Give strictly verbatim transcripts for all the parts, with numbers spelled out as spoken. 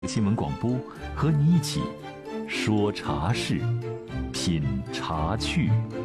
新闻广播和你一起说茶事，品茶趣。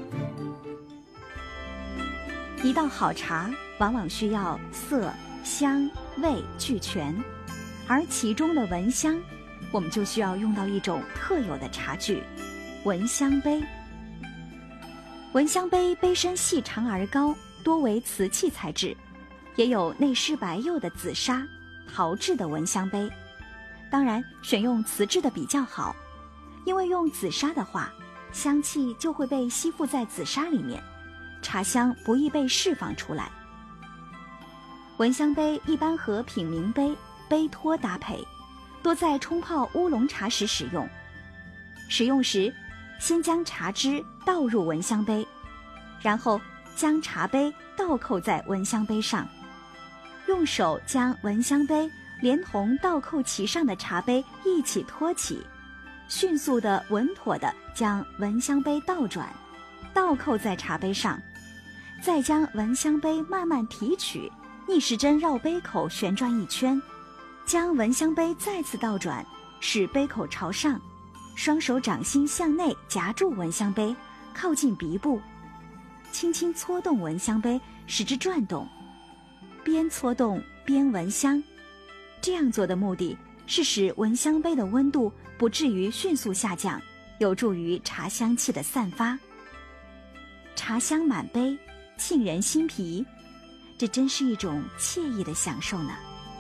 一道好茶往往需要色、香、味俱全，而其中的闻香，我们就需要用到一种特有的茶具——闻香杯。闻香杯杯身细长而高，多为瓷器材质，也有内饰白釉的紫砂、陶制的闻香杯。当然，选用瓷质的比较好，因为用紫砂的话，香气就会被吸附在紫砂里面，茶香不易被释放出来。闻香杯一般和品茗杯、杯托搭配，多在冲泡乌龙茶时使用。使用时，先将茶汁倒入闻香杯，然后将茶杯倒扣在闻香杯上，用手将闻香杯连同倒扣其上的茶杯一起托起，迅速地稳妥地将闻香杯倒转，倒扣在茶杯上，再将闻香杯慢慢提取，逆时针绕杯口旋转一圈，将闻香杯再次倒转，使杯口朝上，双手掌心向内夹住闻香杯，靠近鼻部，轻轻搓动闻香杯，使之转动，边搓动边闻香。这样做的目的是使闻香杯的温度不至于迅速下降，有助于茶香气的散发。茶香满杯，沁人心脾，这真是一种惬意的享受呢。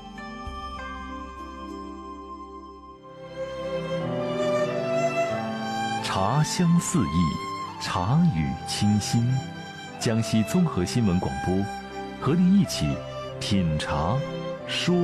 茶香四溢，茶语清新。江西综合新闻广播，和你一起品茶说